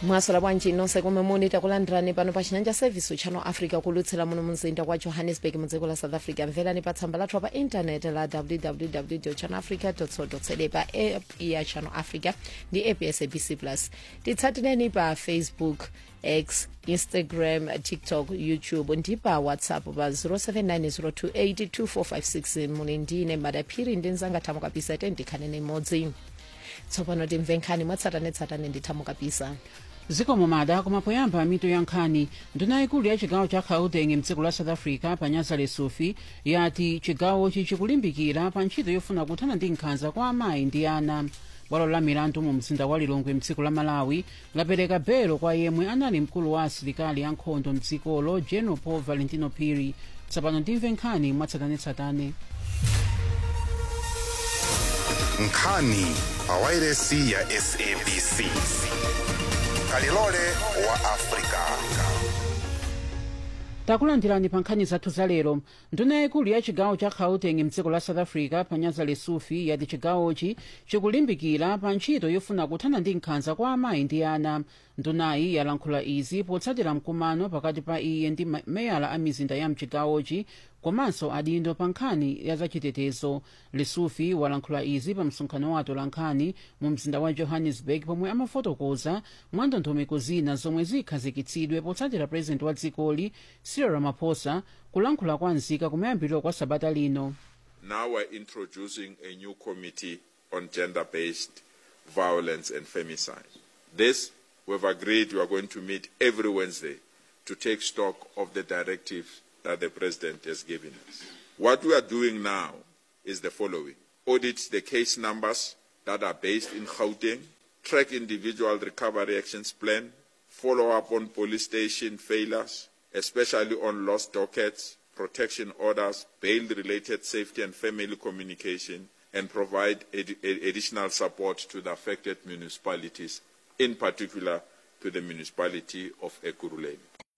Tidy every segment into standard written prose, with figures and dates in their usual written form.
mwasola bwanji nonse komwe muli takulandirani pano pa chinyanja service channel africa kulutsira muno mumzinda wa johannesburg mudziko la south africa. mverani pa tsamba lathu pa intaneti la www channel africa co za pa app ya channel africa ndi app ya sabc plus. titsatireni pa facebook, x, instagram, tiktok, youtube ndi pa whatsapp pa 0790282456. muli ndine madaphiri ndi mzanga Thamo Kapisa tendikhanene imodzi. tsopano timve nkhani mwatsatanetsatane ndi Thamo Kapisa. zikomo mada kumapoyamba mitu ya nkhani. nduna ikulu ya chigawo cha Gauteng mdziko la south africa Panyaza Lesufi yati chigawochi chikulimbikira pa ntchito yofuna kuthana ndi nkhanza kwa amayi ndi ana. bwalo la milandu mu mzinda wa Lilongwe mdziko la Malawi lapereka belo kwa yemwe anali mkulu wa asilikali ankhondo mdzikolo General Paul Valentino Phiri. tsopano timve nkhani mwatsatanetsatane. nkhani pa wailesi ya SABC. kalilole wa Afrika. takulandirani pa nkhani zathu za lero. nduna yaikulu ya chigawo cha Gauteng mdziko la south africa Panyaza Lesufi yati chigawochi chikulimbikira pa ntchito yofuna kuthana ndi nkhanza kwa amayi ndi ana. ndunayi yalankhula izi potsatira mkumano pakati pa iye ndi meyala a mizinda ya mchigawochi komanso adindo pa nkhani ya zachitetezo. Lesufi walankhula izi pa msonkhano wa atolankhani mu mzinda wa Johannesburg pomwe amafotokoza mwa ndondomeko zina zomwe zikhazikitsidwe potsatira president wa dzikoli Cyril Ramaphosa kulankhula kwa nzika kumayambiriro kwa sabata lino. Now we're introducing a new committee on gender-based violence and femicide. This, we've agreed we are going to meet every Wednesday to take stock of the directive that the President has given us. What we are doing now is the following. Audit the case numbers that are based in Gauteng, track individual recovery actions plan, follow up on police station failures, especially on lost dockets, protection orders, bail-related safety and family communication, and provide additional support to the affected municipalities, in particular to the municipality of Ekurhuleni.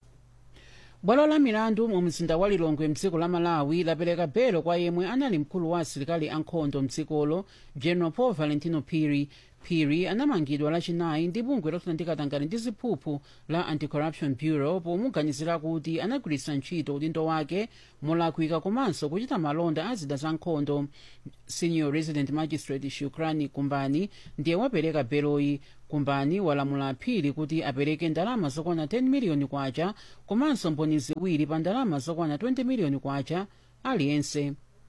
bwalo la milandu mu mzinda wa Lilongwe mdziko la Malawi lapereka belo kwa yemwe anali mkulu wa asilikali ankhondo mdzikolo General Paul Valentino Phiri. Phiri anamangidwa lachinayi ndi bungwe lothana ndi katangale ndi ziphuphu la Anti-Corruption Bureau pomuganizira kuti anagwiritsa ntchito udindo wake molakwika komanso kuchita malonda a zida za nkhondo. Senior Resident Magistrate Shukrani Kumbani ndiye wapereka beloyi. Kumbani walamula Phiri kuti apereke ndalama zokwana 10 miliyoni kwacha komanso mboni ziwiri pa ndalama zokwana 20 miliyoni kwacha aliyense.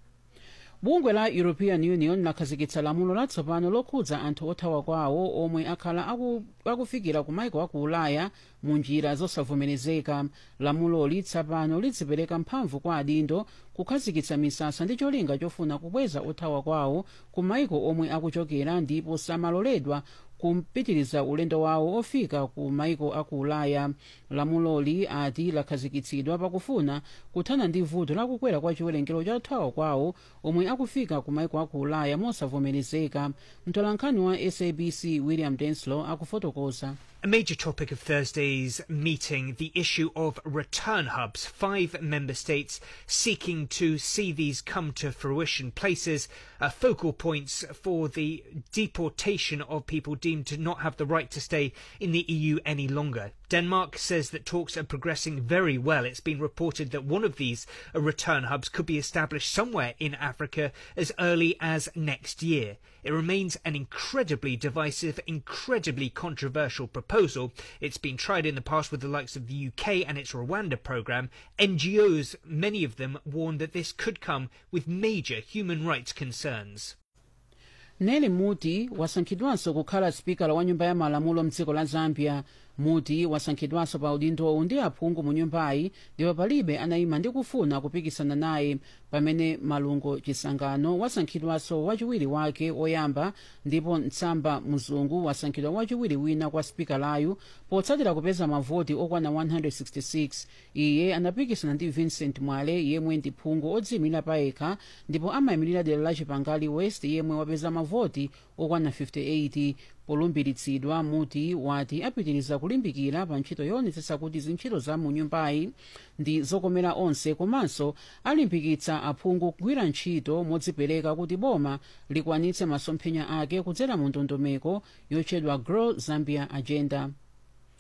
bungwe la European Union lakhazikitsa lamulo latsopano lokhudza anthu othawa kwawo omwe akhala akufikira ku maiko aku Ulaya mu njira zosavomerezeka. lamuloli tsopano lidzipereka mphamvu kwa adindo kukhazikitsa misasa ndi cholinga chofuna kubweza othawa kwawo ku maiko omwe akuchokera ndipo samaloledwa kumpitiriza ulendo wawo ofika ku maiko aku Ulaya. lamuloli ati lakhazikitsidwa pakufuna kuthana ndi vuto lakukwera kwa chiwerengero cha othawa kwawo omwe akufika ku maiko aku Ulaya mosavomerezeka. mtolankhani wa SABC William Denslow akufotokoza. A major topic of Thursday's meeting, the issue of return hubs. 5 member states seeking to see these come to fruition. Places, focal points for the deportation of people deemed to not have the right to stay in the EU any longer. Denmark says that talks are progressing very well. It's been reported that one of these return hubs could be established somewhere in Africa as early as next year. It remains an incredibly divisive, incredibly controversial proposal. It's been tried in the past with the likes of the UK and its Rwanda programme. NGOs, many of them, warn that this could come with major human rights concerns. Nelly Muti wasankhidwanso kukhala spikala wa nyumba ya malamulo mdziko la Zambia. Muti wasankhidwanso pa udindo ndi aphungu mu nyumbayi ndipo palibe anayima ndi kufuna kupikisana naye. pamene Malungo Chisangano wasankhidwanso wachiwiri wake oyamba ndipo Ntsamba Muzungu wasankhidwa wachiwiri wina kwa spikalayu potsatira kupeza mavoti okwana 166. iye anapikisana ndi Vincent Mwale yemwe ndi phungu odziyimira payekha ndipo amayimirira dera la Chipangali West yemwe wapeza mavoti okwana 58. polumbiritsidwa Muti wati apitiriza kulimbikira pa ntchito yoonetsetsa kuti zintchito za mu nyumbayi ndi zokomera onse komanso alimbikitsa aphungu kugwira ntchito modzipereka kuti boma likwanitse masomphenya ake kudzera mu ndondomeko yotchedwa Grow Zambia Agenda.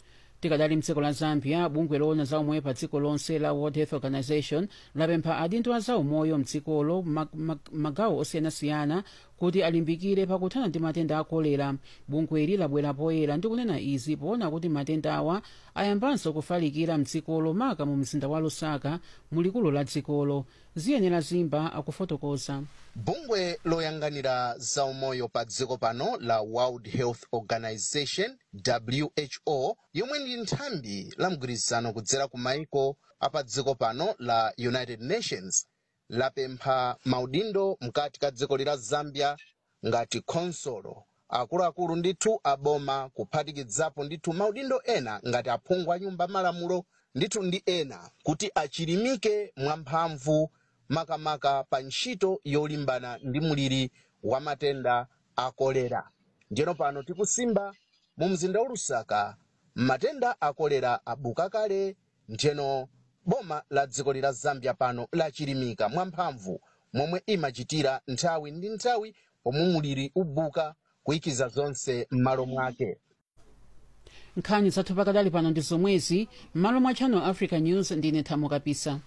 tikadali mdziko la zambia bungwe loona za umoyo pa dziko lonse la World Health Organization lapempha adindo a za umoyo mdzikolo magawo osiyanasiyana kuti alimbikire pakuthana ndi matenda a kolera. bungweli labwera poyera ndi kunena izi poona kuti matenda awa ayambanso kufalikira mdzikolo maka mu mzinda wa lusaka mulikulu la dzikolo. ziyenera zimba akufotokoza. bungwe loyang'anira za umoyo pa dziko pano la World Health Organization WHO yomwe ndi nthambi la mgwirizano kudzera ku maiko apa dziko pano la United Nations lapempha maudindo mkati ka dziko la Zambia ngati konsolo akuluakulu ndithu aboma kuphatikizapo ndithu maudindo ena ngati aphungu a nyumba malamulo ndithu ndi ena kuti achilimike mwamphamvu makamaka pa ntchito yolimbana ndi muliri wa matenda a kolera. Njeno pano tikusimba mu mzinda wa Lusaka matenda a kolera abuka kale, njeno boma la dziko la Zambia pano lachilimika mwamphamvu momwe imachitira nthawi ndi nthawi pomwe muliri ubuka kuikiza zonse m'malo mwake. nkhani zathu pakadali pano ndi zomwezi m'malo mwa Channel Africa News ndine Thamo Kapisa.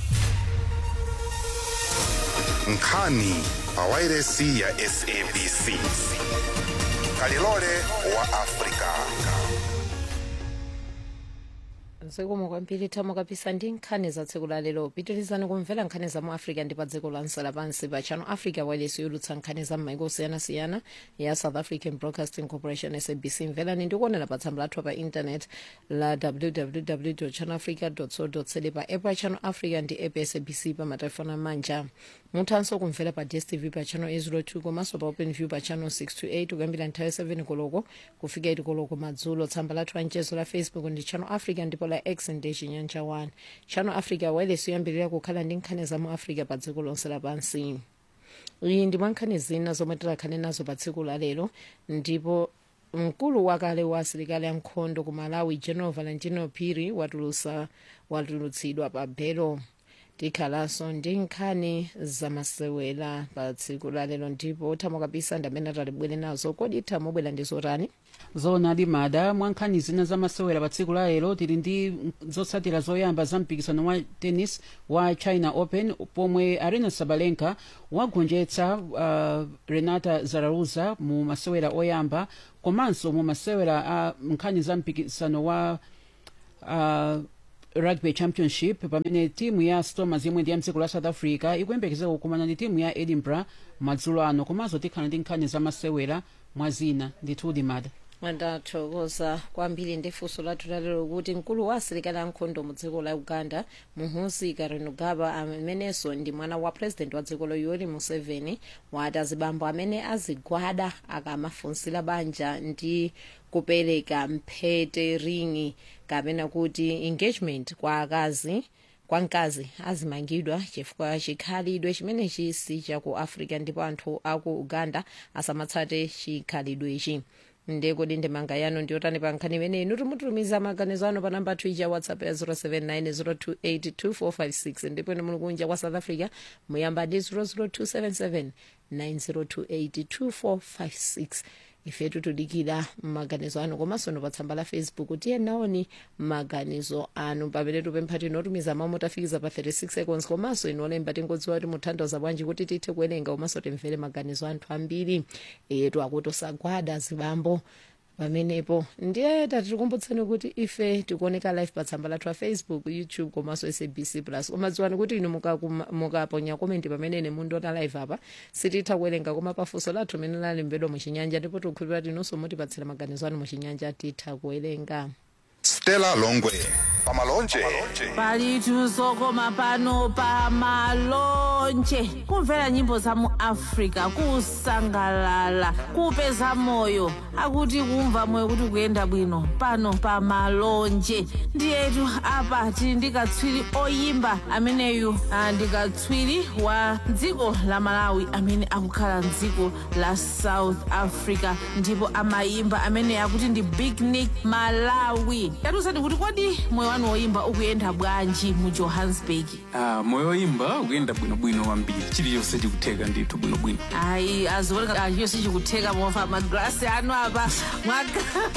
nkhani pawairesi ya SABC kalilole wa Afrika. zikomo kwambiri Thamo Kapisa ndi nkhani za tsiku la lero. pitirizani kumvera nkhani za mu Africa ndi pa dziko lonse lapansi pa Channel Africa wireless yolutsa nkhani za m'maiko osiyanasiyana ya South African Broadcasting Corporation SABC. mverani ndi kuonera pa tsamba lathu pa internet la www.channelafrica.co.za pa app ya Channel Africa ndi app ya SABC pa matelefoni amanja. muthanso kumvera pa DSTV pa Channel 802 komanso pa OpenView pa Channel 628 kuyambira nthawi 7 koloko kufika 8 koloko madzulo. tsamba lathu lanchezo la Facebook ndi Channel Africa ndipo la X ndi Chinyanja 1. Channel Africa wireless yoyambirira kukhala ndi nkhani za mu Africa pa dziko lonse lapansi. iyi ndi mwankhani zina zomwe tikhale nazo pa tsiku la lero, ndipo mkulu wakale wa asilikali ankhondo ku Malawi General Valentino Phiri watulutsidwa pa belo. tikhalanso ndi nkhani zamasewera pa tsiku la lero, ndipo Thamo Kapisa ndamene talibwere nazo. kodi Thamo bwera ndi zotani? zoonadi mada mwa nkhani zina zamasewera pa tsiku la lero tili ndi zotsatira zoyamba za mpikisano wa tennis wa China Open pomwe Arina Sabalenka wagonjetsa Renata Zararuza mu masewera oyamba, komanso mu masewera a nkhani za mpikisano wa Rugby Championship pamene timu ya Stormers yomwe ndi ya mdziko la South Africa ikuyembekezeka kukumana ndi timu ya Edinburgh madzulo ano. komanso tikhala ndi nkhani za masewera mwa zina ndithudi mada. ndathokoza kwambiri ndi funso lathu lalero kuti mkulu wa asilikali ankhondo mu dziko la Uganda Muhoozi Kainerugaba amenenso ndi mwana wa president wa dziko lo Yoweri Museveni wati azibambo amene azigwada akamafunsira banja ndi kupereka mphete ringi kapena kuti engagement kwa mkazi azimangidwa chifukwa chikhalidwe chimene chisi cha ku Africa, ndipo anthu aku Uganda asamatsate chikhalidwechi. ndekodi ndemanga yanu ndiyotani pa nkhani imeneyi? mutitumiza maganizo anu pa namba twitter WhatsApp ya 0790282456 ndipo muli kunja kwa South Africa muyamba ndi 0027790282456. ifetu tudikira maganizo anu komanso pa tsamba la Facebook tiye naoni maganizo anu pamene tupempha tinotumiza mawu motafikiza pa 36 seconds komanso inolemba tingodziwa kuti muthandiza bwanji kuti tithe kuwerenga komanso timvere maganizo anthu ambiri etu akuti osagwada azibambo pamenepo. ndiye tatikumbutseni kuti ife tikuoneka live pa tsamba lathu la Facebook, YouTube komanso SABC Plus. komadziwani kuti inu mukaponya komenti pamene mundiona live apa sititha kuwerenga, koma pafunso lathu mene lalembedwa muchinyanja ndipo tikukhulupirira kuti inunso mutipatsira maganizo anu muchinyanja titha kuwerenga. Stella Longwe pamalonje. palitu zokoma pano pa malonje kumvera nyimbo za mu Africa, kusangalala, kupeza moyo, akuti kumva moyo kuti kuyenda bwino pano pa malonje. ndiyetu apa tili ndi katswiri oyimba ameneyu ndi katswiri wa dziko la Malawi amene akukhala mdziko la South Africa, ndipo amayimba amene akuti ndi Big Nick Malawi. yatuzani kuti kodi moyo wanu woyimba ukuyenda bwanji mu Johannesburg? Moyo woyimba ukuyenda bwinobwino kwambiri. Chiliyonse chikutheka ndithu bwinobwino. Hayi azioneka chiliyonse chikutheka mofa magrasi anu apa mwaka.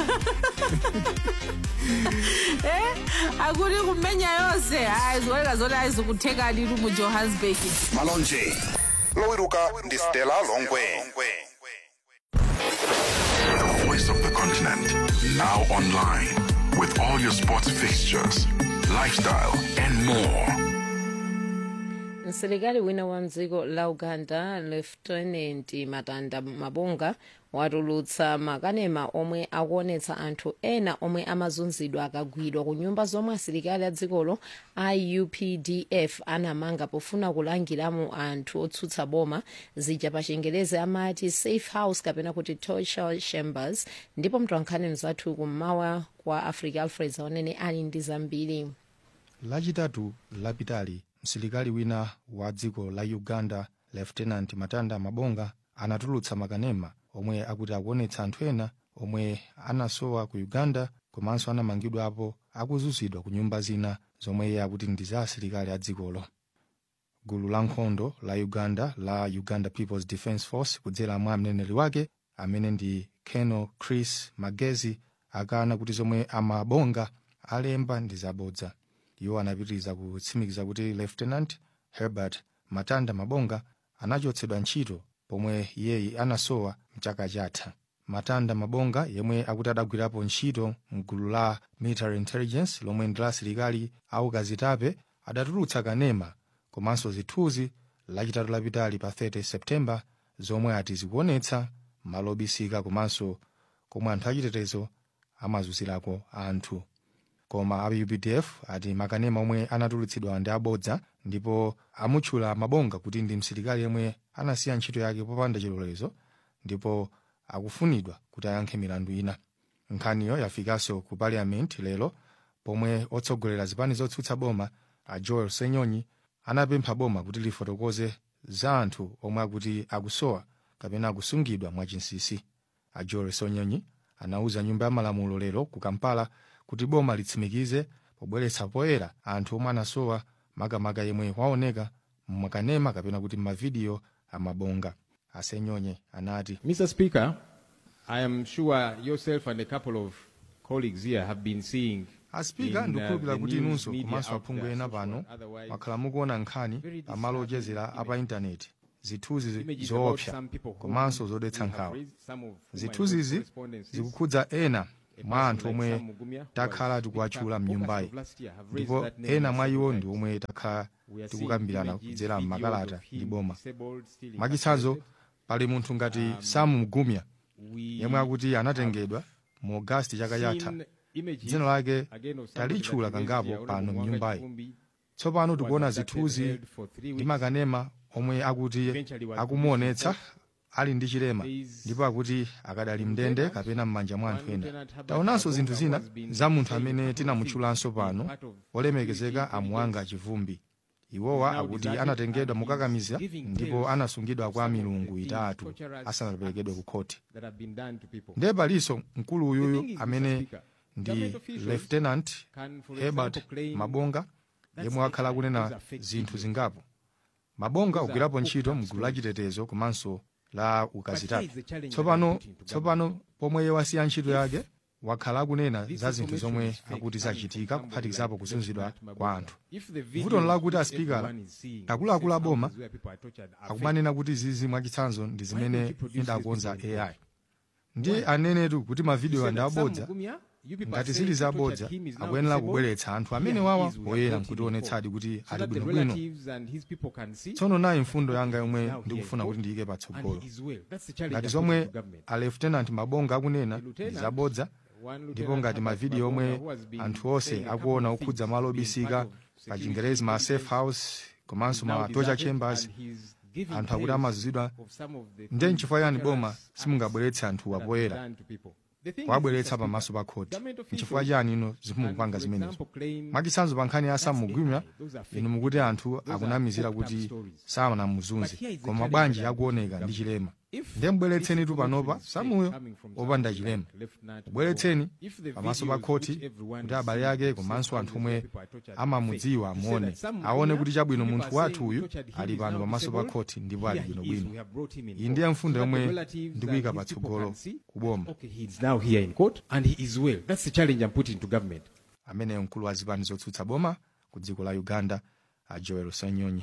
Akuti kumenya yonse hayi zioneka zona azikutheka ndithu mu Johannesburg. Malonje lowiruka ndi Stella Longwe. The voice of the continent, now online with all your sports fixtures, lifestyle and more. Msilikali wina wa mdziko la Uganda Lieutenant Matanda Mabonga watulutsa makanema omwe akuonetsa anthu ena omwe amazunzidwa akagwidwa ku nyumba zomwe asilikali a dzikolo IUPDF anamanga pofuna kulangiramo anthu otsutsa boma zija pa Chingerezi amati safe house kapena kuti torture chambers. Ndipo mtolankhani mzathu kummawa kwa Africa Alfred Zaonene ali ndi zambiri. Lachitatu lapitali msilikali wina wa dziko la Uganda Lieutenant Matanda Mabonga anatulutsa makanema omwe akuti akuonetsa anthu ena omwe anasowa ku Uganda komanso anamangidwapo akuzunzidwa ku nyumba zina zomwe iye akuti ndi za asilikali a dzikolo. Gulu la nkhondo la Uganda la Uganda People's Defence Force kudzera mwa mneneri wake amene ndi Colonel Chris Magezi akana kuti zomwe Amabonga alemba ndi zabodza. Iwo anapitiriza kutsimikiza kuti Lieutenant Herbert Matanda Mabonga anachotsedwa ntchito pomwe iyeyi anasowa mchaka chatha. Matanda Mabonga yemwe akuti adagwirapo ntchito mgulu la military intelligence lomwe ndi la asilikali aukazitape adatulutsa kanema komanso zithunzi lachitatu lapitali pa 30 September zomwe ati zikuonetsa malo obisika komanso komwe anthu achitetezo amazunzirako anthu. Koma a UPDF ati makanema omwe anatulutsidwa ndi abodza ndipo amutchula Mabonga kuti ndi msilikali yemwe anasiya ntchito yake popanda chilolezo ndipo akufunidwa kuti ayankhe milandu ina. Nkhaniyo yafikanso ku parliament lero pomwe otsogolera zipani zotsutsa boma a Joel Senyonyi anapempha boma kuti lifotokoze za anthu omwe akuti akusowa kapena akusungidwa mwachinsisi. A Joel Senyonyi anauza nyumba ya malamulo lero ku Kampala kuti boma litsimikize pobweretsa poyera anthu omwe anasowa makamaka yemwe waoneka mmakanema kapena kuti mmavidiyo amabonga. Asenyonye anati, Mr. Speaker, I am sure yourself and a couple of colleagues here have been seeing Aspika ndikukhulupirira kuti inunso komanso aphungu ena pano mwakhala mukuona nkhani pamalo ochezera apa intaneti zithunzi zoopsa komanso zodetsa nkhawa. Zithunzizi zikukhudza ena mwa anthu omwe takhala tikuwatchula mnyumbayi ndipo ena mwa iwo ndi omwe takhala tikukambirana kudzera m'makalata ndi boma. Mwachitsanzo pali munthu ngati Sam Mugumya yemwe akuti anatengedwa mu August chaka chatha. Dzina lake talitchula kangapo pano mnyumbayi. Tsopano tikuona zithunzi ndi makanema omwe akuti akumuonetsa ali ndi chilema ndipo akuti akadali mndende kapena m'manja mwa anthu ena. Taonanso zinthu zina za munthu amene tinamutchulanso pano olemekezeka Amuwanga Chivumbi. Iwowa akuti anatengedwa mukakamiza ndipo anasungidwa kwa milungu itatu asanaperekedwe ku khoti. Ndiye palinso mkulu uyuyu amene ndi Lieutenant Herbert Mabonga yemwe wakhala kunena zinthu zingapo. Mabonga ukirapo ntchito mgulu la chitetezo komanso la ukazitape. Tsopano pomwe iye wasiya ntchito yake wakhala kunena za zinthu zomwe akuti zachitika kuphatikizapo kuzunzidwa kwa anthu. Vuto lakuti aspikala akuluakulu a boma akumanena kuti zizi mwachitsanzo ndi zimene idakonza AI. Ndi anenetu kuti mavidiyo ndi abodza. Ngati zili zabodza akuyenera kubweretsa anthu amene wawa poyera nkutionetsadi kuti ali bwinobwino. Tsono nayi mfundo yanga yomwe ndikufuna kuti ndiyike patsogolo. Ngati zomwe a Lieutenant Mabonga akunena ndi zabodza ndipo ngati mavidiyo omwe anthu onse akuona okhudza malo obisika pa Chingerezi ma safe house komanso ma torture chambers anthu akuti amazunzidwa, ndiye nchifukwa yani boma simungabweretse anthu wapoyera wabweretsa pamaso pa khoti? Nchifukwa chani ino zimukupanga zimenezo? Mwachitsanzo pa nkhani ya Sam Mugumya inu mukuti anthu akunamizira kuti sanamuzunze koma bwanji akuoneka ndi chilema. ndiye mbweretseni tu panopa Samuyo opanda chilema, bweretseni pamaso pa khoti kuti abale ake komanso anthu omwe amamudziwa aone kuti chabwino munthu wathu uyu ali pano pamaso pa khoti ndipo ali bwinobwino. Iyi ndiye mfundo yomwe ndikuyika patsogolo kuboma. Ameneyo mkulu wa zipani zotsutsa boma ku dziko la Uganda, Joel Sanyonyi.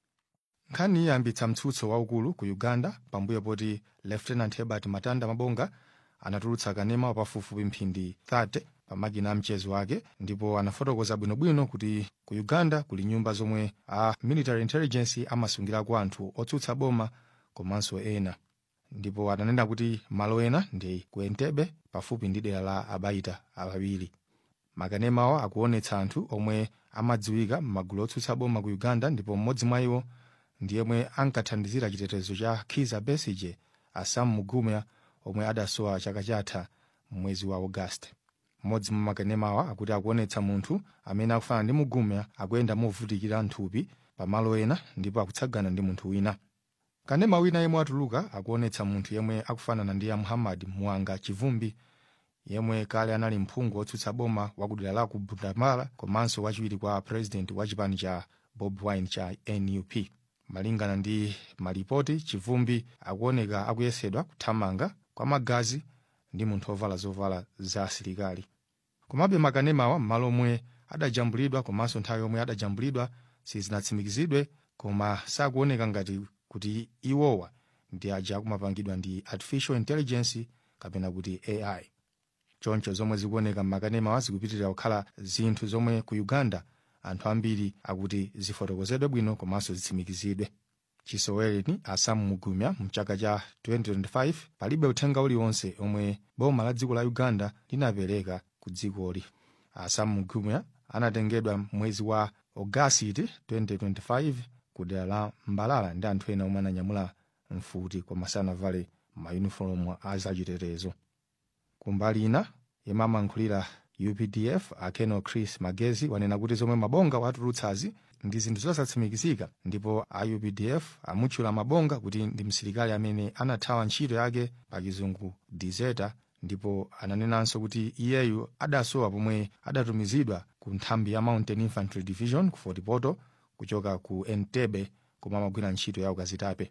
Nkhani iyi yayambitsa mtsutso waukulu ku Uganda pambuyo poti Lieutenant Herbert Matanda Mabonga anatulutsa kanema wapafupifupi mphindi 30 pamakina a mchezo wake, ndipo anafotokoza bwinobwino kuti ku Uganda kuli nyumba zomwe a military intelligence amasungirako anthu otsutsa boma komanso ena, ndipo ananena kuti malo ena ndi ku Entebbe pafupi ndi dera la Abaita awiri. Makanemawa akuonetsa anthu omwe amadziwika m'magulu otsutsa boma ku Uganda, ndipo mmodzi mwa iwo ndiyemwe ankathandizira chitetezo cha Kizza Besigye, Sam Mugumya, omwe adasowa chaka chatha mwezi wa August. Mmodzi mwa makanemawa akuti akuonetsa munthu amene akufana ndi Mugumya akuyenda movutikira nthupi pamalo ena ndipo akutsagana ndi munthu wina. Kanema wina yemwe atuluka akuonetsa munthu yemwe akufanana ndi Muhammad Mwanga Chivumbi, yemwe kale anali mphungu otsutsa boma wakudera la ku Bundamala komanso wachiwiri kwa president wa chipani cha Bob Wine cha NUP. Malingana ndi malipoti, Chivumbi akuoneka akuyesedwa kuthamanga kwa magazi ndi munthu ovala zovala za asilikali. Komabe makanemawa m'malo omwe adajambulidwa komanso nthawi yomwe adajambulidwa sizinatsimikizidwe, koma sakuoneka ngati kuti iwowa ndi aja kumapangidwa ndi artificial intelligence kapena kuti AI. Choncho zomwe zikuoneka m'makanemawa zikupitirira kukhala zinthu zomwe ku Uganda anthu ambiri akuti zifotokozedwe bwino komanso zitsimikizidwe. Chisowereni Sam Mugumya mchaka cha 2025 palibe uthenga uliwonse omwe boma la dziko la Uganda linapereka ku dzikoli. Sam Mugumya anatengedwa mwezi wa August 2025 ku dera la Mbalala ndi anthu ena omwe ananyamula mfuti koma sanavale mayunifomu a zachitetezo. Kumbali ina yemwe amankhulira UPDF Akeno Chris Magezi wanena kuti zomwe Mabonga watulutsazi ndi zinthu zosatsimikizika, ndipo a UPDF amutchula Mabonga kuti ndi msilikali amene anathawa ntchito yake pa chizungu deserter, ndipo ananenanso kuti iyeyu adasowa pomwe adatumizidwa ku nthambi ya Mountain Infantry Division ku Fort Portal kuchoka ku Entebbe koma amagwira ntchito yawo kazitape.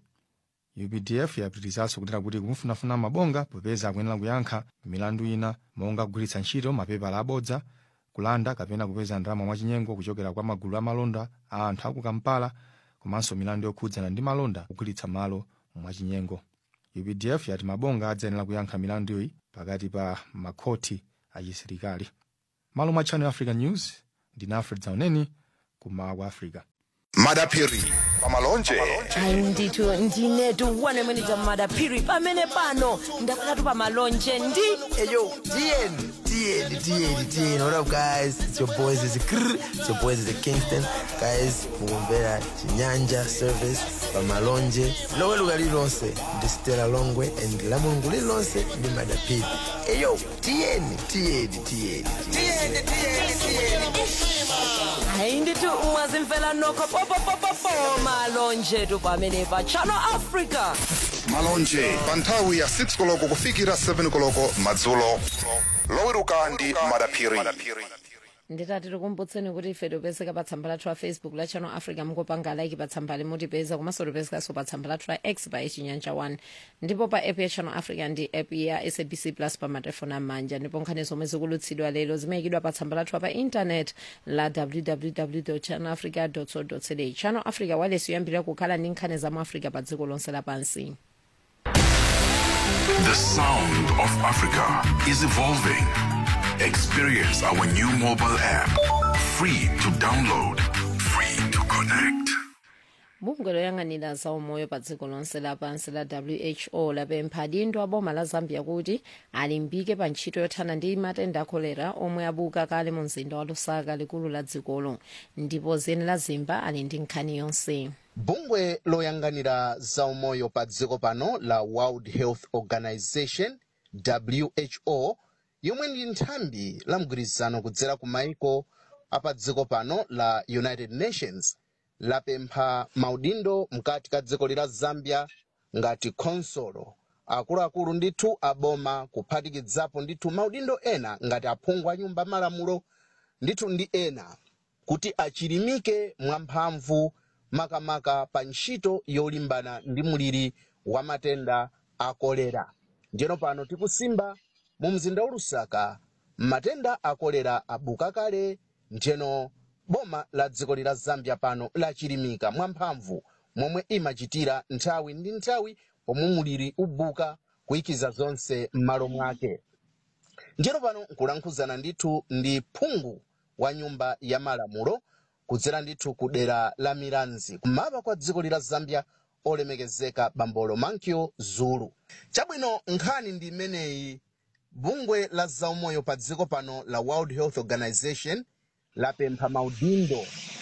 UPDF yapitirizanso kunena kuti kumufunafuna Mabonga popeza akuyenera kuyankha milandu ina monga kugwiritsa ntchito mapepala abodza, kulanda kapena kupeza ndalama mwachinyengo kuchokera kwa magulu amalonda a anthu aku Kampala, komanso milandu yokhudzana ndi malonda kugwiritsa malo mwachinyengo. UPDF yati Mabonga adzayenera kuyankha milandu iyi pakati pa makhoti achisilikali. Malo mwa Channel Africa News, ndine Alfred Zauneni kumawa kwa Africa. Madapiri pamalonje ndithu ndinetu wane mwenita Madapiri pamene pano ndakakatu pamalonje ndi Yo, TN. What up, guys? It's your boys. It's your boys. It's Kingston. Guys, mugombera Chinyanja service pamalonje. Lowe lugali lonse ndi Stella Longwe and Lamunguli lonse ndi Madapiri. Yo, TN. ndithu mwazimfela nokho popopopopo malonje tu pamene pa Channel Africa. malonje pa nthawi ya 6 koloko kufikira 7 koloko madzulo. Loweruka ndi Madapiri. nditati tikumbutseni kuti ife tipezeka pa tsamba lathu la Facebook la Channel Africa, mukupanga like pa tsamba limutipeza komanso tipezekanso pa tsamba lathu la X pa Chinyanja 1, ndipo pa app ya Channel Africa ndi app ya SABC Plus pa matelefoni amanja, ndipo nkhani zomwe zikulutsidwa lero zimayikidwa pa tsamba lathu pa internet la www.channelafrica.co.za. Channel Africa wireless yoyambirira kukhala ndi nkhani za mu Africa pa dziko lonse lapansi. The sound of Africa is evolving. Experience our new mobile app. Free to download, free to connect. Bungwe loyang'anira za umoyo pa dziko lonse lapansi la WHO lapempha adindo a boma la Zambia kuti alimbike pa ntchito yothana ndi matenda a kolera omwe abuka kale mu mzinda wa Lusaka, likulu la dzikolo, ndipo Zeni la Zimba ali ndi nkhani yonse. Bungwe loyang'anira za umoyo pa dziko pano la World Health Organization WHO yomwe ndi nthambi la mgwirizano kudzera ku maiko apa dziko pano la United Nations lapempha maudindo mkati ka dziko la Zambia ngati khonsolo, akuluakulu ndithu aboma kuphatikizapo ndithu maudindo ena ngati aphungu a nyumba malamulo ndithu ndi ena kuti achilimike mwamphamvu makamaka pa ntchito yolimbana ndi muliri wa matenda a kolera. Ndiyeno pano tikusimba mu mzinda wa Lusaka matenda a kolera abuka kale, ndiyeno boma la dziko la Zambia pano lachilimika mwamphamvu momwe imachitira nthawi ndi nthawi pomwe muliri ubuka kuikiza zonse m'malo mwake. Ndiyeno pano nkulankhuzana ndithu ndi phungu wa nyumba ya malamulo kudzera ndithu ku dera la Miranzi kumaba kwa dziko la Zambia, olemekezeka Bambolo Mankio Zulu. Chabwino nkhani ndi imeneyi. Bungwe la zaumoyo pa dziko pano la World Health Organization lapempha maudindo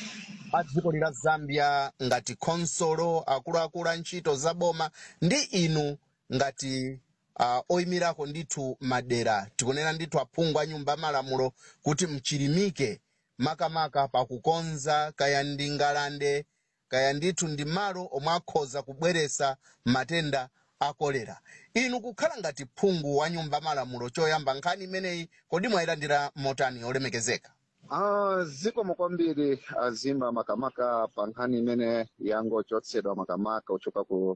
a dziko la Zambia ngati khonsolo, akuluakulu a ntchito za boma ndi inu ngati oyimirako ndithu madera, tikunena ndithu aphungu a nyumba malamulo, kuti mchilimike makamaka pakukonza kaya ndi ngalande kaya ndithu ndi malo omwe akhoza kubweresa matenda a kolera. Inu kukhala ngati phungu wa nyumba malamulo, choyamba nkhani imeneyi kodi mwayilandira motani olemekezeka? Zikomo kwambiri azimba makamaka pa nkhani imene yangochotsedwa makamaka uchoka ku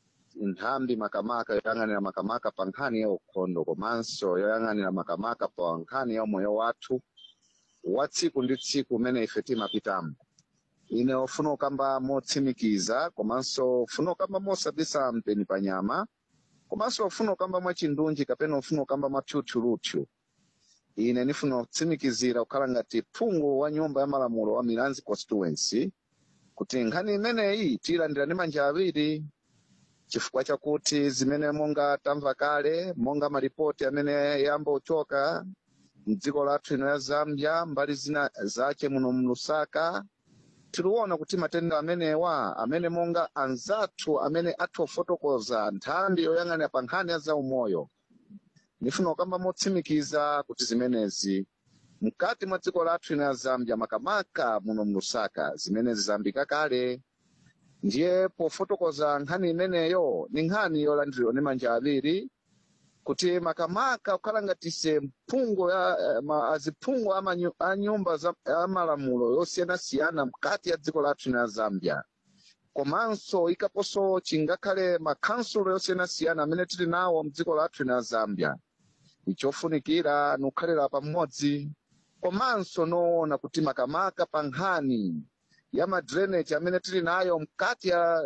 nthambi makamaka yoyang'anira makamaka pa nkhani ya ukhondo komanso yoyang'anira makamaka pa nkhani ya umoyo wathu wa tsiku ndi tsiku umene ife timapitamo. Ine ufuna ukamba motsimikiza komanso ufuna ukamba mosabisa mpeni pa nyama komanso ufuna ukamba mwachindunji kapena ufuna ukamba mwatchutchulutchu. Ine nifuna kutsimikizira kukhala ngati phungu wa nyumba ya malamulo wa Miranzi constituency kuti nkhani imeneyi tiyilandira ndi manja awiri, chifukwa chakuti zimene monga tamva kale, monga maripoti amene yamba uchoka mdziko lathu ino ya Zambia mbali zina zache muno mu Lusaka, tikuona kuti matenda amenewa amene monga anzathu amene atofotokoza nthambi yoyang'anira pa nkhani ya zaumoyo, nifuna kukamba motsimikiza kuti zimenezi mkati mwa dziko lathu ino ya Zambia makamaka muno mu Lusaka zimenezi zambika kale. Ndiye pofotokoza nkhani imeneyo ni nkhani yolandiridwa ndi manja awiri, kuti makamaka kukhala ngatise mphungu ya aziphungu a nyumba za malamulo yosiyanasiyana mkati ya dziko lathu ino ya Zambia, komanso ikaponso chingakhale makhansulo yosiyanasiyana amene tili nawo mdziko lathu ino ya Zambia. Ichofunikira nukhalira pamodzi komanso noona kuti makamaka pa nkhani ya madrenage amene tili nayo mkati ya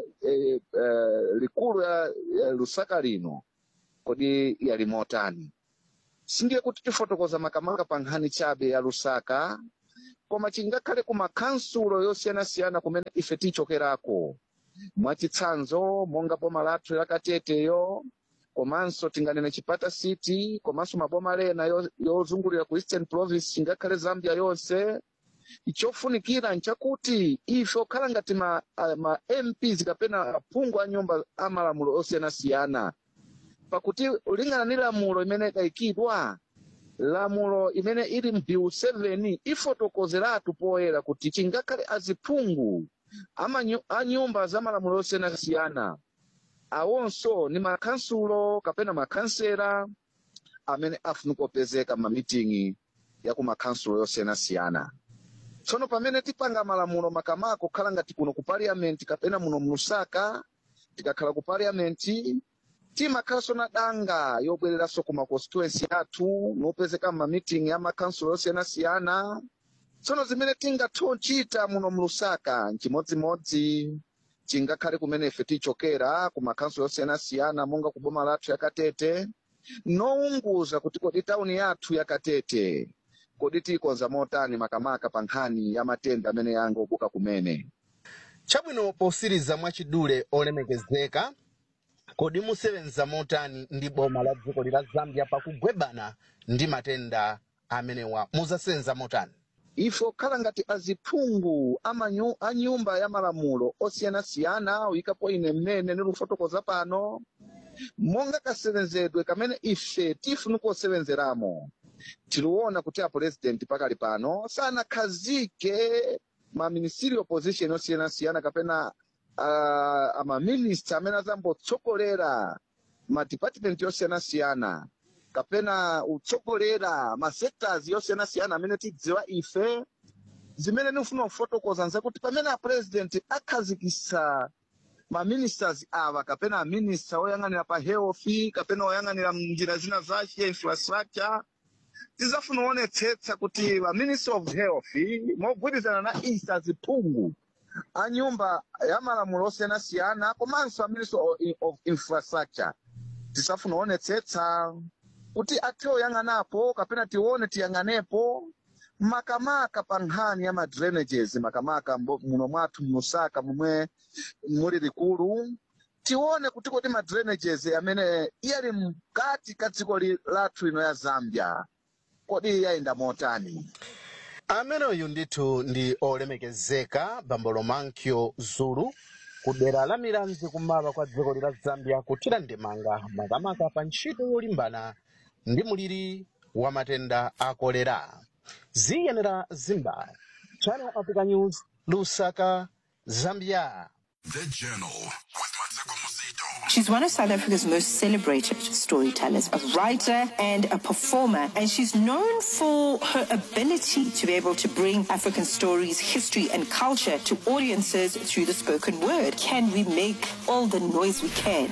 likulu ya Lusaka lino kodi yali motani. Sindiye kuti tifotokoza makamaka pa nkhani chabe ya Lusaka, koma chingakhale ku makhansulo yosiyanasiyana kumene ife tichokerako, mwachitsanzo monga boma lathu la Kateteyo, komanso tinganene Chipata City, komanso maboma lena yozungulira ku Eastern Province chingakhale Zambia yonse. Ichofunikira nchakuti ife okhala ngati ma MPs kapena aphungu a nyumba a malamulo osiyanasiyana, pakuti ulingana ni lamulo imene ikayikidwa, lamulo imene ili mbill 7 ifotokozeratu poyera kuti chingakhale aziphungu a nyumba za malamulo osiyanasiyana awonso ni makhansulo kapena makhansera amene afuna kupezeka ma meeting ya ku makhansulo yosiyanasiyana. Tsono pamene tipanga malamulo makamaka kukhala ngati kuno ku parliament kapena muno mu Lusaka, tikakhala ku parliament timakhalanso na danga yobwereranso ku ma constituency athu nopezeka ma meeting ya makhansulo yosiyanasiyana. Tsono zimene tingathonchita muno mu Lusaka nchimodzimodzi, chingakhale kumene ife tichokera ku makhansulo yosiyanasiyana monga ku boma lathu ya Katete, nounguza kuti kodi tauni yathu ya Katete kodi tikonza motani makamaka pa nkhani ya matenda amene yangobuka kumene. Chabwino posiriza mwachidule olemekezeka, kodi musevenza motani ndi boma la dziko la Zambia pakugwebana ndi matenda amenewa, muzasenza motani? Ifo khala ngati aziphungu a nyumba ya malamulo osiyanasiyana uyikapo ine mmene nilufotokoza pano, monga kasevenzedwe kamene ife tifuna kusevenzeramo. Tiluona kuti a president pakali pano sana khazike ma ministerial position osiyanasiyana kapena amaminista amene azambotsogolera madepartment yosiyanasiyana kapena utsogolera masectors yosiyanasiyana amene tidziwa ife zimene ndifuna kufotokoza nzakuti pamene apresident akhazikitsa maministers awa kapena aminister oyang'anira pa health kapena oyang'anira njira zina zace infrastructure tizafuna kuonetsetsa kuti minister of health mogwirizana na isa ziphungu a nyumba ya malamulo osiyanasiyana komanso minister of infrastructure tisafuna kuonetsetsa kuti athe oyang'anapo kapena tione tiyang'anepo makamaka pa nkhani ya madrainages makamaka muno mwathu mlusaka momwe muli likulu tione kuti kodi madrainages amene iyali mkati ka dziko lathu lino ya Zambia kodi yayenda motani. Amene uyu ndithu ndi olemekezeka Bambo Romankyo Zulu kudera la Miranzi kummawa kwa dziko la Zambia kuthira ndemanga makamaka pa ntchito yolimbana ndi muliri wa matenda a kolera. Ziyenera Zimba, Channel Africa News, Lusaka, Zambia. The Journal with Mateko Musito. She's one of South Africa's most celebrated storytellers, a writer and a performer, and she's known for her ability to be able to bring African stories, history, and culture to audiences through the spoken word. Can we make all the noise we can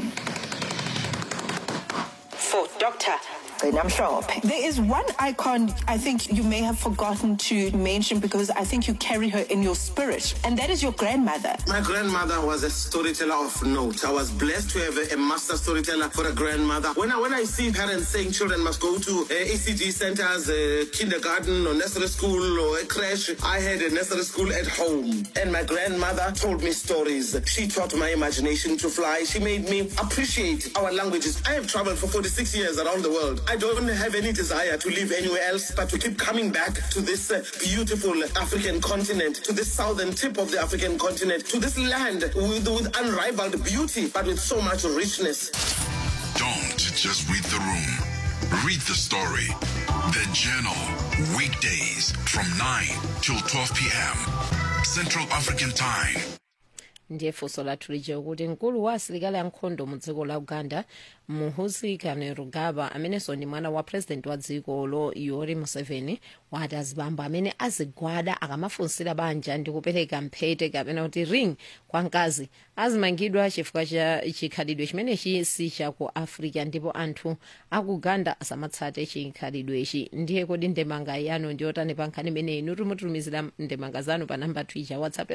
for Dr. There is one icon I think you may have forgotten to mention because I think you carry her in your spirit, and that is your grandmother. My grandmother was a storyteller of note. I was blessed to have a master storyteller for a grandmother. When I see parents saying children must go to ECD centers, kindergarten or nursery school or a creche, I had a nursery school at home, and my grandmother told me stories. She taught my imagination to fly. She made me appreciate our languages. I have traveled for 46 years around the world. I don't have any desire to live anywhere else, but to keep coming back to this beautiful African continent, to this southern tip of the African continent, to this land with unrivaled beauty, but with so much richness. Don't just read the room. Read the story. The Journal. Weekdays from 9 till 12 p.m. Central African Time. ndiye funso lathu lija kuti mkulu wa asilikali ankhondo mu dziko la Uganda Muhoozi Kainerugaba amenenso ndi mwana wa president wa dziko lo Yoweri Museveni wati azibambo amene azigwada akamafunsira banja ndi kupereka mphete kapena kuti ring kwa mkazi azimangidwa chifukwa cha chikhalidwe chimenechi si cha ku Africa ndipo anthu aku Uganda asamatsate chikhalidwechi. Ndiye kodi ndemanga yanu ndiyotani pa nkhani imeneyi inu mutumizira ndemanga zanu pa namba twitter WhatsApp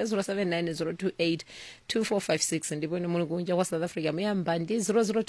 0790282456 ndipo inu muli kunja kwa South Africa muyamba ndi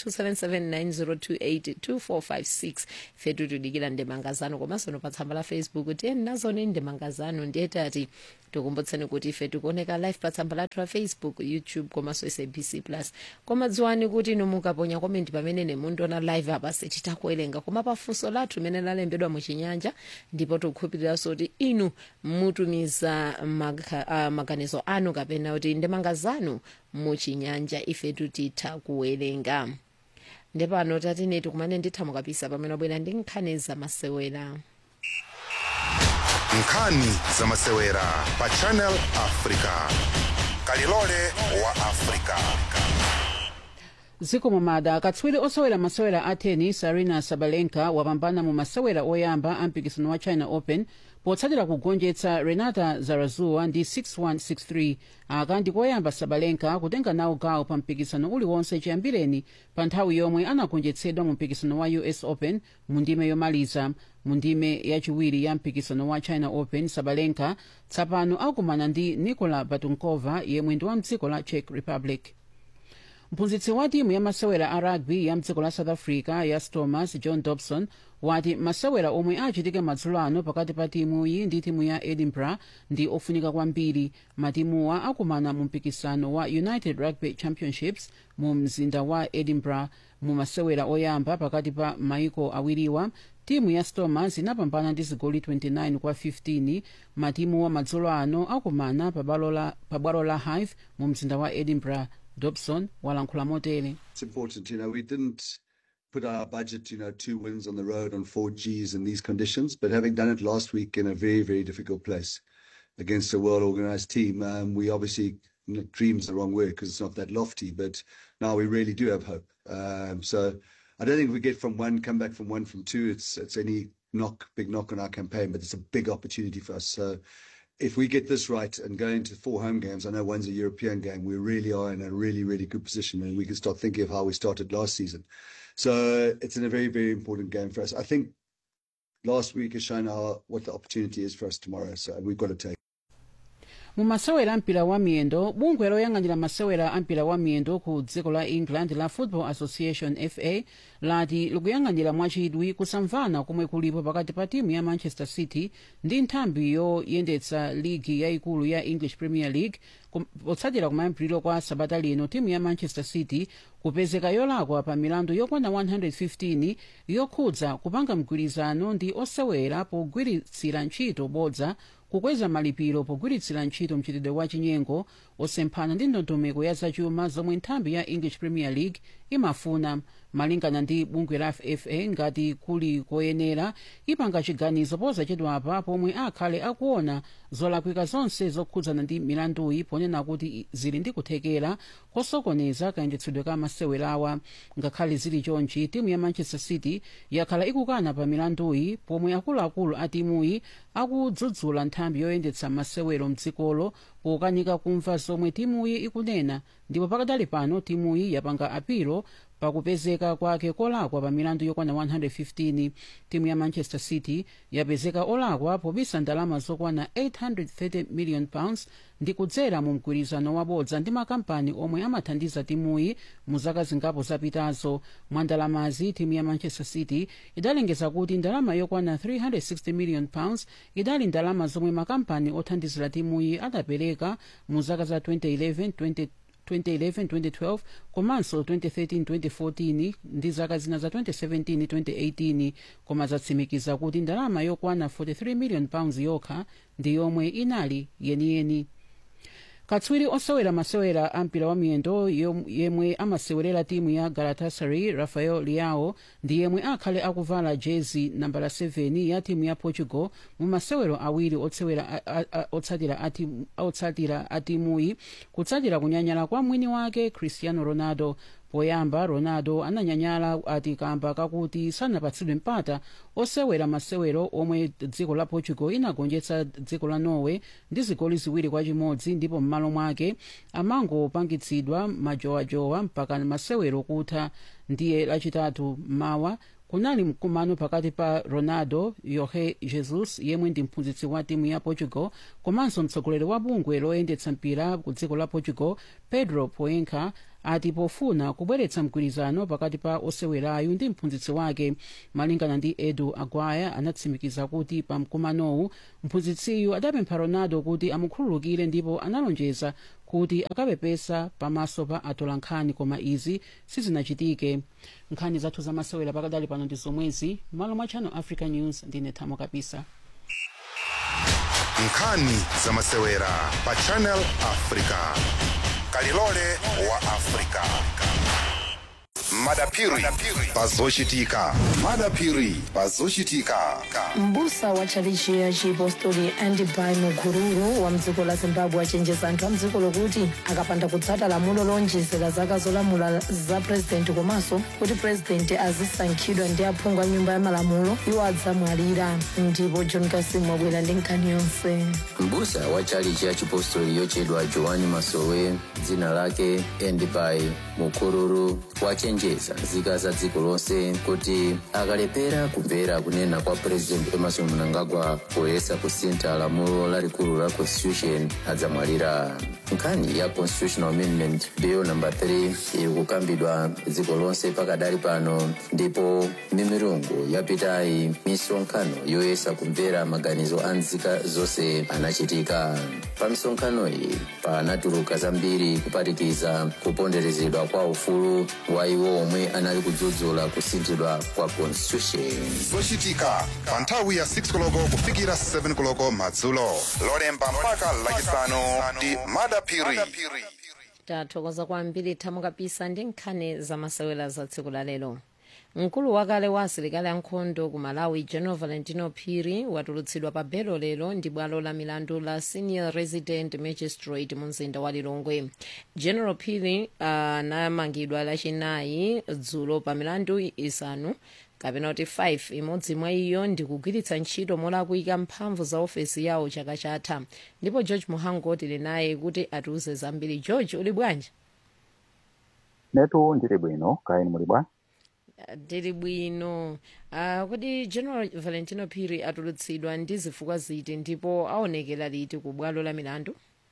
0027790282456 fetu tudikira ndemanga zanu komanso no pa tsamba la Facebook tiyeni nazo ni ndemanga zanu ndiye tati tikumbutseni kuti ife tikuoneka live pa tsamba lathu la Facebook, YouTube komanso SABC Plus. Koma dziwani kuti inu mukaponya comment pamene mundiona live apa sititakuwerenga koma pafunso lathu limene lalembedwa mu Chinyanja ndipo tikukhulupiriranso kuti inu mutumiza maganizo anu kapena kuti ndemanga zanu mu Chinyanja ife tutitha kuwerenga. Ndepano tatine tikumane ndithamu kapisa pamene abwera ndi nkhani za masewera. Nkhani za masewera pa Channel Africa. Kalilole wa Africa. Ziko mumada katswiri osewera masewera a tennis Aryna Sabalenka wapambana mu masewera oyamba a mpikisano wa China Open potsatira kugonjetsa Renata Zarazua ndi 6-1-6-3. Aka ndi koyamba Sabalenka kutenga nawo gawo pa mpikisano uliwonse chiyambireni pa nthawi yomwe anagonjetsedwa mu mpikisano wa US Open mu ndime yomaliza. Mu ndime yachiwiri ya mpikisano wa China Open Sabalenka tsapano akumana ndi Nikola Batunkova yemwe ndi wa mdziko la Czech Republic. Mphunzitsi wa timu ya masewera a rugby ya mdziko la South Africa ya Stormers John Dobson wati masewera omwe achitike madzulo ano pakati pa timuyi ndi timu ya Edinburgh ndi ofunika kwambiri. Matimuwa akumana mu mpikisano wa United Rugby Championships mu mzinda wa Edinburgh. Mu masewera oyamba pakati pa maiko awiriwa timu ya Stormers inapambana ndi zigoli 29-15. Matimu wa madzulo ano akumana pa bwalo la Hive mu mzinda wa Edinburgh. Dobson walankhula motere. It's important, we didn't put our budget, 2 wins on the road on 4 Gs in these conditions, but having done it last week in a very, very difficult place against a well-organized team, we obviously dream's the wrong word because it's not that lofty, but now we really do have hope. So I don't think if we get from one, come back from one, from two, it's any big knock on our campaign, but it's a big opportunity for us. So if we get this right and go into 4 home games, I know one's a European game, we really are in a really, really good position, and we can start thinking of how we started last season. So it's in a very, very important game for us. I think last week has shown what the opportunity is for us tomorrow, so we've got to take. mu masewera ampira wa miyendo, bungwe loyang'anira masewera ampira wa miyendo ku dziko la England la Football Association FA lati likuyang'anira mwachidwi kusamvana komwe kulipo pakati pa timu ya Manchester City ndi nthambi yoyendetsa ligi yayikulu ya English Premier League. Potsatira kumayambiriro kwa sabata lino, timu ya Manchester City kupezeka yolakwa pa milandu yokwana 115 yokhudza kupanga mgwirizano ndi osewera pogwiritsira ntchito bodza, kukweza malipiro pogwiritsira ntchito mchitidwe wa chinyengo, osemphana ndi ndondomeko ya zachuma zomwe nthambi ya English Premier League imafuna. Malingana ndi bungwe la FA, ngati kuli koyenera ipanga chiganizo posachedwapa pomwe akhale akuona zolakwika zonse zokhudzana ndi milanduyi, ponena kuti zili ndi kuthekera kosokoneza kayendetsedwe ka masewerawa. Ngakhale zili chonchi, timu ya Manchester City yakhala ikukana pa milanduyi, pomwe akuluakulu a timuyi akudzudzula nthambi yoyendetsa masewero mdzikolo pokanika kumva zomwe timuyi ikunena, ndipo pakadali pano timuyi yapanga apilo pakupezeka kwake kolakwa pa milandu yokwana 115. Timu ya Manchester City yapezeka olakwa pobisa ndalama zokwana 830 million pounds ndi kudzera mu mgwirizano wabodza ndi makampani omwe amathandiza timuyi mu zaka zingapo zapitazo. Mwa ndalamazi, timu ya Manchester City idalengeza kuti ndalama yokwana 360 million pounds idali ndalama zomwe makampani othandizira timuyi adapereka mu zaka za 2011-2012 komanso 2013-2014 ndi zaka zina za 2017-2018, koma zatsimikiza kuti ndalama yokwana 43 million pounds yokha ndi yomwe inali yeniyeni. Katswiri osewera masewera ampira wa miyendo yemwe amasewerera timu ya Galatasaray, Rafael Leao, ndi yemwe akhale akuvala jezi nambala 7 ya timu ya Portugal mu masewero awiri otsatira atimuyi, kutsatira kunyanyala kwa mwini wake Cristiano Ronaldo. Poyamba, Ronaldo ananyanyala ati kamba kakuti sanapatsidwe mpata osewera masewero omwe dziko la Portugal inagonjetsa dziko la Norway ndi zigoli 2-1, ndipo m'malo mwake amangopangitsidwa majowajowa mpaka masewero kutha. Ndiye lachitatu mawa kunali mkumano pakati pa Ronaldo, Jorge Jesus yemwe ndi mphunzitsi wa timu ya Portugal, komanso mtsogoleri wa bungwe loyendetsa mpira ku dziko la Portugal, Pedro Poenca, ati pofuna kubweretsa mgwirizano pakati pa osewerayu ndi mphunzitsi wake. Malingana ndi Edu Aguirre, anatsimikiza kuti pa mkumanowu mphunzitsiyu adapempha Ronaldo kuti amukhululukire, ndipo analonjeza kuti akapepesa pamaso pa atolankhani, koma izi sizinachitike. Nkhani zathu za masewera pakadali pano ndi zomwezi. Malo mwa Channel Africa News, ndine Thamo Kapisa. Nkhani za masewera pa Channel Africa. Kalilole wa Africa. Madapiri pazochitika. Madapiri pazochitika. Mbusa wa chalichi ya Chipostoli Andibai Mukururu wa mdziko la Zimbabwe achenjeza anthu a mdziko lokuti akapanda kutsata lamulo lonjezera zaka zolamula za president komanso kuti president azisankhidwa ndi aphungu a nyumba ya malamulo iwo adzamwalira. Ndipo John Kasimu wabwera ndi nkhani yonse. Mbusa wa chalichi ya Chipostoli yochedwa Joani Masowe, dzina lake Andibai Mukururu, wachenjeza nzika za dziko lonse kuti akalepera kumvera kunena kwa president Emerson Mnangagwa poyesa kusintha lamulo lalikulu la constitution adzamwalira. Nkhani ya constitutional amendment bill number 3 iri kukambidwa dziko lonse pakadali pano, ndipo mimirungu yapitayi misonkhano yoyesa kumvera maganizo a nzika zonse anachitika. Pa misonkhano iyi panatuluka zambiri kupatikiza kuponderezedwa kwa ufulu wa iwo omwe anali kudzudzula kusinthidwa kwa constitution. Zochitika pa nthawi ya 6 koloko kufikira 7 koloko madzulo, lolemba mpaka lachisanu ndi Madapiri. Tathokoza kwambiri Thamo Kapisa ndi nkhani za masewera za tsiku la lero. mkulu wakale wa asilikali ankhondo ku Malawi General Valentino Phiri watulutsidwa pa belo lero ndi bwalo la milandu la Senior Resident Magistrate mu mzinda wa Lilongwe. General Phiri anamangidwa lachinayi dzulo pa milandu isanu kapena kuti 5, imodzi mwa iyo ndi kugwiritsa ntchito molakwika mphamvu za ofesi yawo chaka chatha. Ndipo George Muhango tili naye kuti atiuze zambiri. George, uli bwanji? Netu ndili bwino, kaeni muli bwa? Ndili bwino. Kodi General Valentino Phiri atulutsidwa ndi zifukwa ziti ndipo aonekera liti ku bwalo la milandu?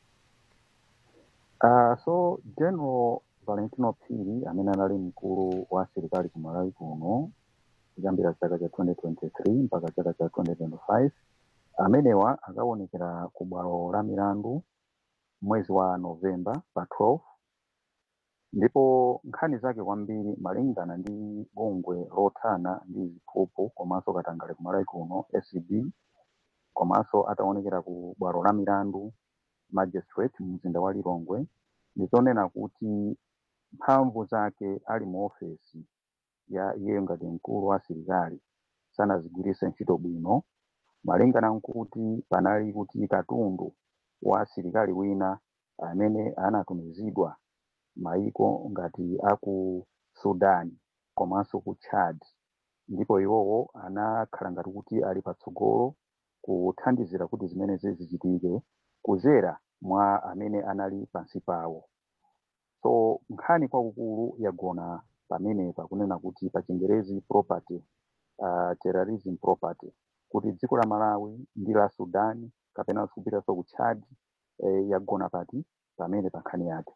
So General Valentino Phiri amene anali mkulu wa asilikali ku Malawi kuno kuyambira chaka cha 2023 mpaka chaka cha 2025 amenewa akaonekera ku bwalo la milandu mwezi wa Novemba pa 12, ndipo nkhani zake kwambiri malingana ndi bungwe lothana ndi ziphuphu komanso katangale ku Malawi kuno SCB, komanso ataonekera ku bwalo la milandu magistrate mu mzinda wa Lilongwe, ndizonena kuti mphamvu zake ali mu ofesi ya iye ngati mkulu wa asilikali sanazigwiritse ntchito bwino, malingana nkuti panali kuti katundu wa asilikali wina amene anatumizidwa maiko ngati aku Sudan komanso ku Chad, ndipo iwowo anakhala ngati kuti ali patsogolo kuthandizira kuti zimene zichitike kudzera mwa amene anali pansi pawo. So nkhani kwakukulu yagona pamenepa kunena kuti pa Chingerezi property, terrorism property, kuti dziko la Malawi ndi la Sudan kapena kupitanso ku Chad yagona pamene pa nkhani yake.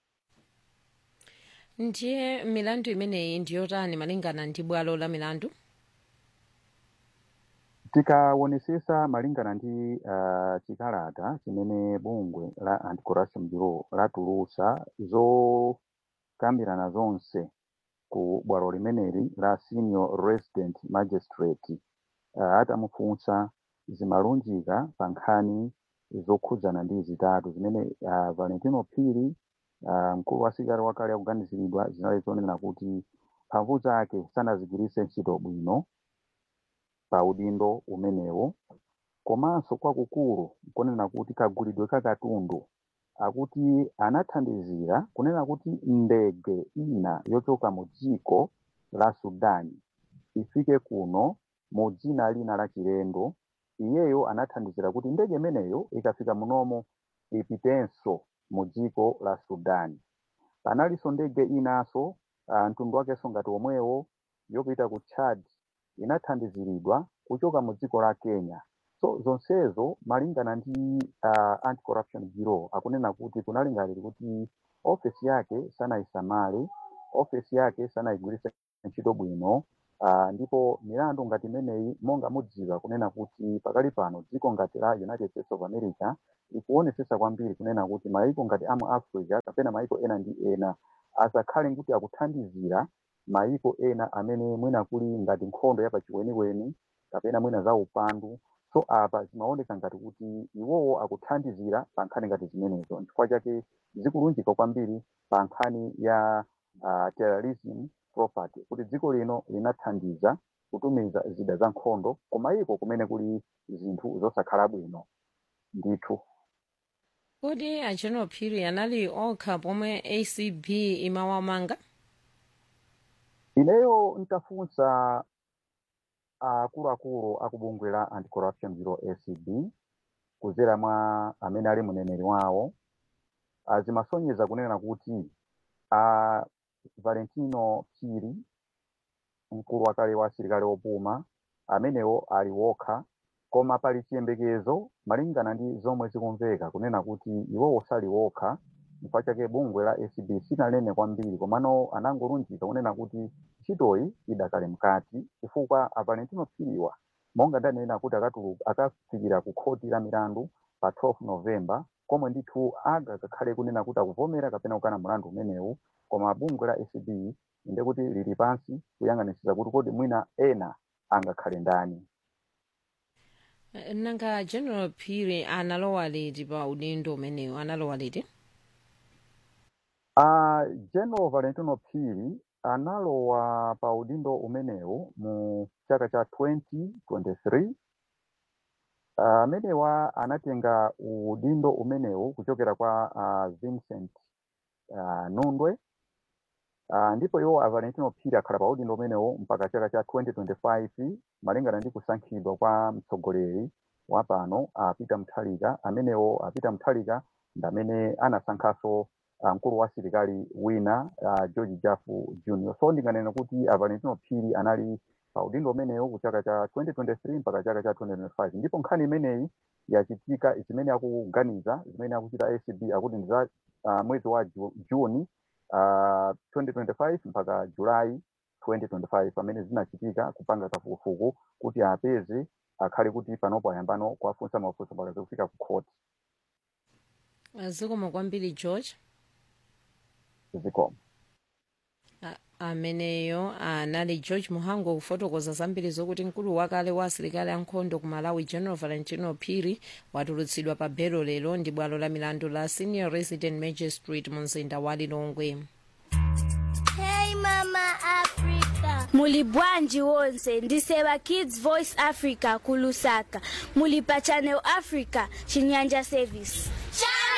Ndiye milandu imeneyi ndiyotani malingana ndi bwalo la milandu? Tikawonesesa malingana ndi chikalata chimene bungwe la Anti-Corruption Bureau latulusa zokambirana zonse ku bwalo limeneli la Senior Resident Magistrate, atamufunsa zimalunjika pa nkhani zokhudzana ndi zitatu zimene Valentino Phiri mkulu wa asilikali wakale akuganiziridwa zinali zonena kuti mphamvu zake sanazigwiritse ntchito bwino pa udindo umenewo, komanso kwakukulu kunena kuti kagulidwe kakatundu akuti anathandizira kunena kuti ndege ina yochoka mu dziko la Sudan ifike kuno mu dzina lina la chilendo. Iyeyo anathandizira kuti ndege imeneyo ikafika munomo ipitenso mu dziko la Sudan. Panalinso ndege inaso mtundu wakenso ngati omwewo yopita ku Chad inathandiziridwa kuchoka mu dziko la Kenya. So zonsezo malingana ndi Anti-Corruption Bureau akunena kuti kunali ngati kuti ofesi yake sanaisamale, ofesi yake sanayigwiritse ntchito bwino, ndipo milandu ngati imeneyi monga mudziwa kunena kuti pakali pano dziko ngati la United States of America ikuonesesa kwambiri kunena kuti maiko ngati amu Africa kapena maiko ena ndi ena asakhale kuti akuthandizira maiko ena amene mwina kuli ngati nkhondo ya pachiweniweni kapena mwina za upandu. So apa zimaoneka ngati kuti iwowo akuthandizira pa nkhani ngati zimenezo, chifukwa chake zikulunjika kwambiri pa nkhani ya terrorism property, kuti dziko lino linathandiza kutumiza zida za nkhondo kumayiko kumene kuli zinthu zosakhala bwino ndithu. Kodi a General Phiri anali okha pomwe ACB imawamanga? Ineyo ntafunsa akuluakulu akubungwe la Anti-Corruption Bureau ACB kudzera mwa amene ali mneneri wawo, zimasonyeza kunena kuti Valentino Phiri mkulu wakale wa asilikali opuma amenewo ali wokha, koma pali chiyembekezo malingana ndi zomwe zikumveka kunena kuti iwowo sali wokha. Chifukwa chake bungwe la ACB sinanene kwambiri, komano anangolunjika kunena kuti ntchitoyi idakale mkati, chifukwa Valentino Phiriwa monga ndanena kuti akafikira ku khoti la milandu pa 12 Novemba, komwe ndithu akakhale kunena kuti akuvomera kapena kukana mulandu umenewu, koma bungwe la ACB inde kuti lili pansi kuyang'anisisa kuti kodi mwina ena angakhale ndani. Nanga General Phiri analowa liti pa udindo umenewu, analowa liti? General Valentino Phiri analowa pa udindo umenewu mu chaka cha 2023. Amenewa anatenga udindo umenewu kuchokera kwa Vincent Nundwe. Ndipo iwo Valentino Phiri akhala pa udindo umenewu mpaka chaka cha 2025 malingana ndi kusankhidwa kwa mtsogoleri wa pano Peter Mutharika. Amenewo Peter Mutharika ndamene anasankhaso mkulu wa asilikali wina George Jafu Jr. So ndinganena kuti Valentino Phiri anali pa udindo umenewu kuchaka cha 2023 mpaka chaka cha 2025. Ndipo nkhani imeneyi yachitika zimene akuganiza zimene akuchita ACB akuti ndi za mwezi wa Juni 2025 mpaka Julai 2025 pamene zinachitika kupanga kafukufuku kuti apeze akhale kuti panopo ayambano kuwafunsa mafunso mpaka kufika ku court. Zikomo kwambiri George. Zikomo. Ameneyo anali George Muhango kufotokoza zambiri zokuti mkulu wakale wa asilikali ankhondo ku Malawi General Valentino Phiri watulutsidwa pa belo lero ndi bwalo la milandu la Senior Resident Magistrate mu mzinda wa Lilongwe. Hey Mama Africa. Muli bwanji wonse ndiseba Kids Voice Africa kulusaka. Muli pa Channel Africa Chinyanja Service.